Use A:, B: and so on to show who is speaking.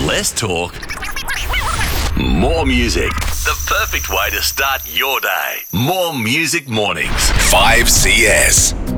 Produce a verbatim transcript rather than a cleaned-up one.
A: Less talk, more music. The perfect way to start your day. More Music Mornings.
B: five C S.